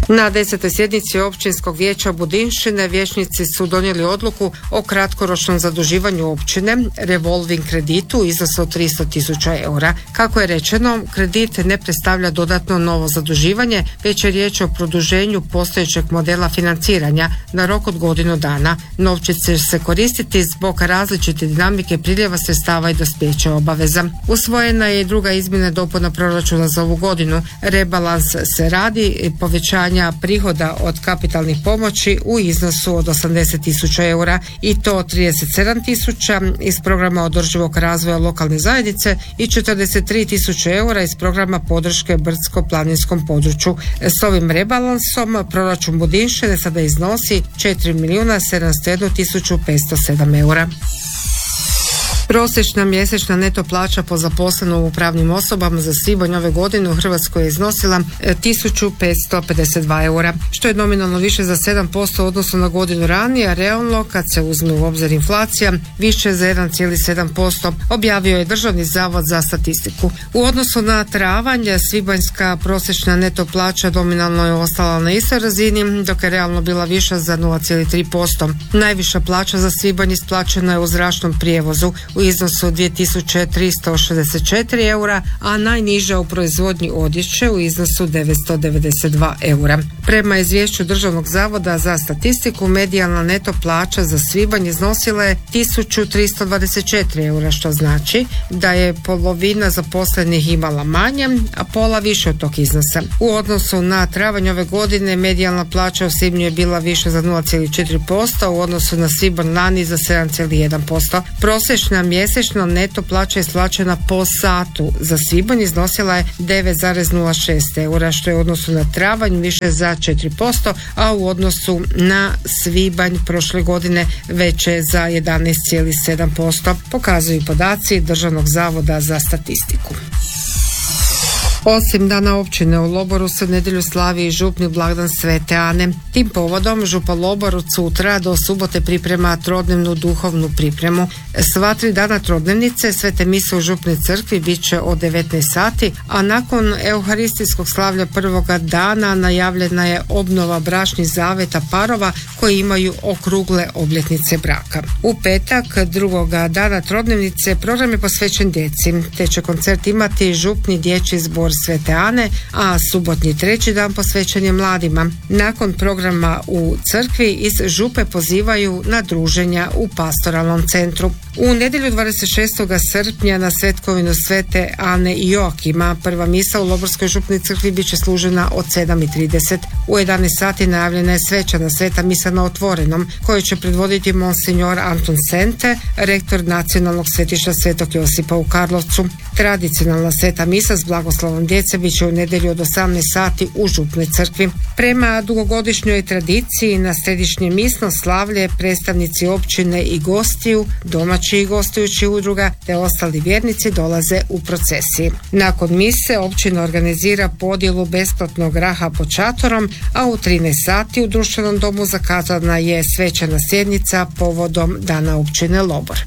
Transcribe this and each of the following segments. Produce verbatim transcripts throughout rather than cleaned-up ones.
Na desetoj sjednici općinskog vijeća Budinšćine vijećnici su donijeli odluku o kratkoročnom zaduživanju općine, revolving kreditu u iznosu od tristo tisuća eura. Kako je rečeno, kredit ne predstavlja dodatno novo zaduživanje, već je riječ o produženju postojećeg modela financiranja na rok od godinu dana. Novci će se koristiti zbog različite dinamike priljeva sredstava i dospijeća obaveza. Usvojena je i druga izmjena i dopuna proračuna za ovu godinu. Rebalans se radi povećanja prihoda od kapitalnih pomoći u iznosu od osamdeset tisuća eura i to trideset sedam tisuća iz programa održivog razvoja lokalne zajednice i četrdeset tri tisuće eura iz programa podrške brdsko-planinskom području. S ovim rebalansom proračun Budinšćine sada iznosi četiri milijuna sedamsto jednu tisuću petsto sedam eura. Prosječna mjesečna neto plaća po zaposlenom u pravnim osobama za svibanj ove godine u Hrvatskoj je iznosila tisuću petsto pedeset dva eura, što je nominalno više za sedam posto odnosno na godinu ranije, a realno, kad se uzme u obzir inflacija, više za jedan zarez sedam posto, objavio je Državni zavod za statistiku. U odnosu na travanj, svibanjska prosječna neto plaća nominalno je ostala na istoj razini, dok je realno bila viša za nula zarez tri posto. Najviša plaća za svibanj isplaćena je u zračnom prijevozu u iznosu dvije tisuće tristo šezdeset četiri eura, a najniža u proizvodnji odjeće u iznosu devetsto devedeset dva eura. Prema izvješću Državnog zavoda za statistiku, medijalna neto plaća za svibanj iznosila je tisuću tristo dvadeset četiri eura, što znači da je polovina zaposlenih imala manje, a pola više od tog iznosa. U odnosu na travanj ove godine, medijalna plaća u svibnju je bila više za nula zarez četiri posto, u odnosu na svibanj lani za sedam zarez jedan posto. Prosječna mjesečno neto plaća isplaćena po satu za svibanj iznosila je devet zarez nula šest eura, što je u odnosu na travanj više za četiri posto, a u odnosu na svibanj prošle godine veće za jedanaest zarez sedam posto, pokazuju podaci Državnog zavoda za statistiku. Osim dana općine u Loboru se u nedjelju slavi i župni blagdan Svete Ane. Tim povodom župa Lobor od sutra do subote priprema trodnevnu duhovnu pripremu. Sva tri dana trodnevnice svete mise u župnoj crkvi bit će od devetnaest sati, a nakon euharistijskog slavlja prvoga dana najavljena je obnova bračnih zaveta parova koji imaju okrugle obljetnice braka. U petak drugoga dana trodnevnice program je posvećen djeci, te će koncert imati župni dječji zbor Svete Ane, a subotnji treći dan posvećen je mladima. Nakon programa u crkvi iz župe pozivaju na druženja u pastoralnom centru. U nedjelju dvadeset šestog srpnja na svetkovinu Svete Ane i Joakima prva misa u Loborskoj župnoj crkvi bit će služena od sedam i trideset. U jedanaest sati najavljena je svečana sveta misa na otvorenom koju će predvoditi monsinjor Anton Sente, rektor nacionalnog svetišta Svetog Josipa u Karlovcu. Tradicionalna sveta misa s blagoslovom djece bit će u nedjelju od osamnaest sati u župnoj crkvi. Prema dugogodišnjoj tradiciji na središnje misno slavlje predstavnici općine i gostiju, domaći i gostujući udruga te ostali vjernici dolaze u procesiji. Nakon mise općina organizira podjelu besplatnog graha pod šatorom, a u trinaest sati u društvenom domu zakazana je svečana sjednica povodom Dana općine Lobor.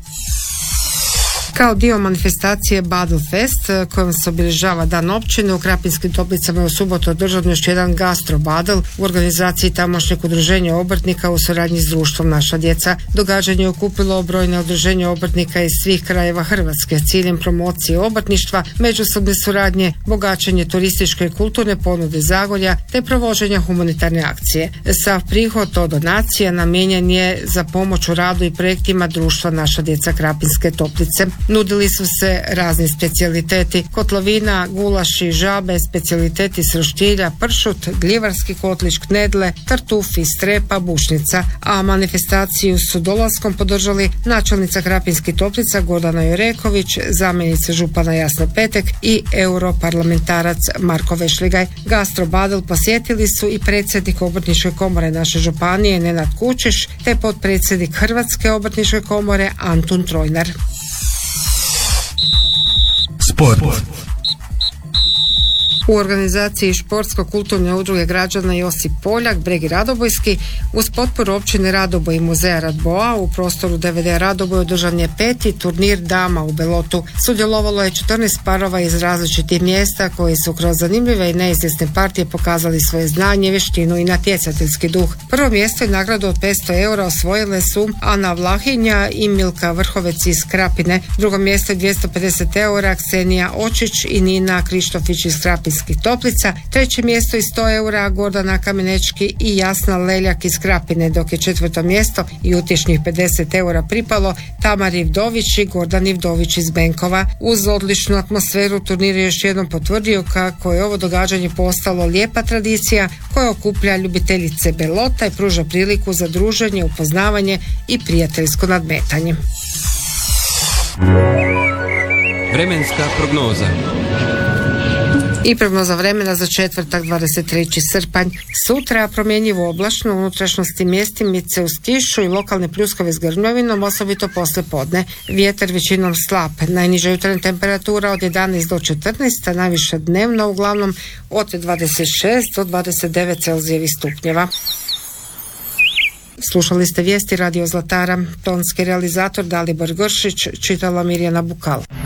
Kao dio manifestacije Badel Fest kojom se obilježava Dan općine, u Krapinskim Toplicama je u subotu održan još jedan gastro badel u organizaciji tamošnjeg udruženja obrtnika u suradnji s društvom Naša djeca. Događanje je okupilo brojne udruženja obrtnika iz svih krajeva Hrvatske s ciljem promocije obrtništva, međusobne suradnje, bogaćenje turističke i kulturne ponude Zagorja te provođenja humanitarne akcije. Sav prihod od donacija namijenjen je za pomoć u radu i projektima društva Naša djeca Krapinske Toplice. Nudili su se razni specijaliteti, kotlovina, gulaši, žabe, specijaliteti s roštilja, pršut, gljivarski kotlić, knedle, tartufi, strepa, bušnica, a manifestaciju su dolaskom podržali načelnica Krapinskih Toplica Gordana Jureković, zamjenica župana Jasna Petek i europarlamentarac Marko Vešligaj. Gastro badel posjetili su i predsjednik Obrtničke komore naše županije Nenad Kučiš te potpredsjednik Hrvatske obrtničke komore Antun Trojnar. Sport. U organizaciji športsko-kulturne udruge građana Josip Poljak, Breg i Radobojski, uz potporu općine Radoboj i muzeja Radboa u prostoru D V D Radoboj održan je peti turnir dama u Belotu. Sudjelovalo je četrnaest parova iz različitih mjesta koji su kroz zanimljive i neizvjesne partije pokazali svoje znanje, vještinu i natjecateljski duh. Prvo mjesto i nagradu od petsto eura osvojile su Ana Vlahinja i Milka Vrhovec iz Krapine. Drugo mjesto je dvjesto pedeset eura Ksenija Očić i Nina Krištofić iz Krapinskih Toplica. Treće mjesto i sto eura Gordana Kamenečki i Jasna Leljak iz Krapine, dok je četvrto mjesto i utješnih pedeset eura pripalo Tamari Ivdović i Gordan Ivdović iz Benkova. Uz odličnu atmosferu turnir je još jednom potvrdio kako je ovo događanje postalo lijepa tradicija koja okuplja ljubiteljice Belota i pruža priliku za druženje, upoznavanje i prijateljsko nadmetanje. Vremenska prognoza. I prognoza vremena za četvrtak dvadeset treći srpanj. Sutra promjenjivo oblačno, u unutrašnjosti mjestimice uz kišu i lokalne pljuskove s grmljavinom, osobito poslije podne. Vjetar većinom slab. Najniža jutarnja temperatura od jedanaest do četrnaest, a najviša dnevno uglavnom od dvadeset šest do dvadeset devet celzijevih stupnjeva. Slušali ste vijesti Radio Zlatara. Tonski realizator Dalibor Gršić, čitala Mirjana Bukal.